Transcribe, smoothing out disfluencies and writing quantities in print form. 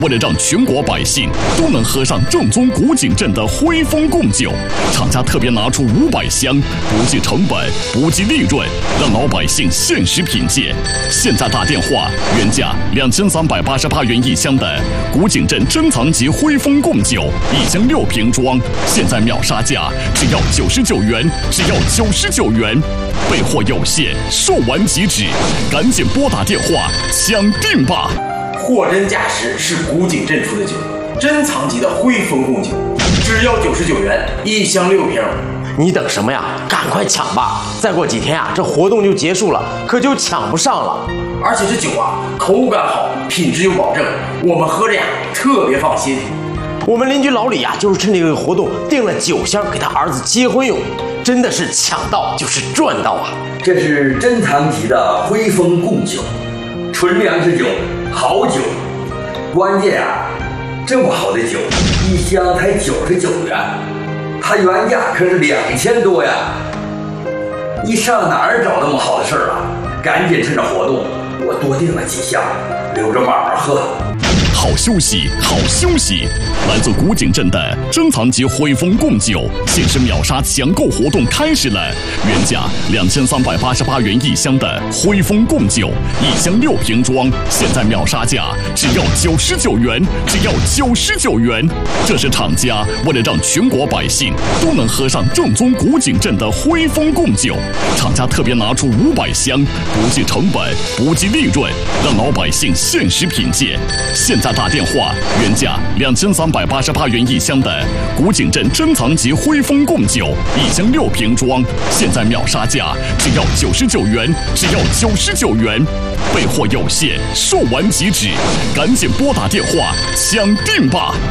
为了让全国百姓都能喝上正宗古井镇的徽风贡酒，厂家特别拿出500箱，不计成本，不计利润，让老百姓限时品鉴。现在打电话，原价2388元1箱的古井镇珍藏级徽风贡酒，1箱6瓶装，现在秒杀价只要99元，只要99元。备货有限，售完即止，赶紧拨打电话抢订吧！ 货真价实是古井镇出的酒，珍藏级的徽风贡酒，只要99元，1箱6瓶。 你等什么呀？赶快抢吧！再过几天啊，这活动就结束了，可就抢不上了。 而且这酒啊，口感好，品质有保证，我们喝着呀特别放心。 我们邻居老李啊，就是趁这个活动订了9箱给他儿子结婚用，真的是抢到就是赚到啊！ 这是珍藏级的徽风贡酒，纯粮食酒，好酒。关键啊，这么好的酒，1箱才99元，它原价可是2000多呀！你上哪儿找那么好的事儿啊？赶紧趁着活动，我多订了几箱，留着慢慢喝。 好休息，好休息！来自古井镇的珍藏级徽风贡酒限时秒杀抢购活动开始了，原价2388元1箱的徽风贡酒，1箱6瓶装，现在秒杀价只要99元，只要99元。这是厂家为了让全国百姓都能喝上正宗古井镇的徽风贡酒，厂家特别拿出500箱，不计成本，不计利润，让老百姓限时品鉴。现在打电话，原价2388元1箱的古井镇珍藏级徽风贡酒，1箱6瓶装，现在秒杀价只要99元，只要99元。备货有限，售完即止，赶紧拨打电话抢订吧！